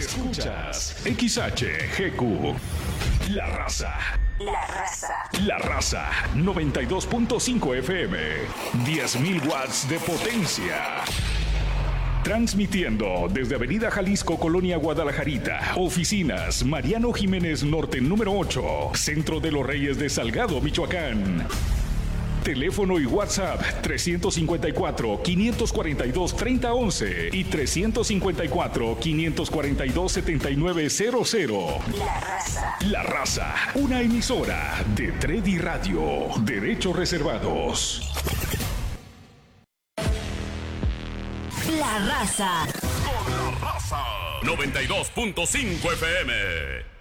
Escuchas XHGQ. La Raza. La Raza. La Raza 92.5 FM. 10.000 watts de potencia. Transmitiendo desde Avenida Jalisco, Colonia Guadalajarita. Oficinas Mariano Jiménez Norte número 8. Centro de los Reyes de Salgado, Michoacán. Teléfono y WhatsApp 354-542-3011 y 354-542-7900. La Raza. La Raza, una emisora de Tredi Radio. Derechos reservados. La Raza. Con La Raza 92.5 FM.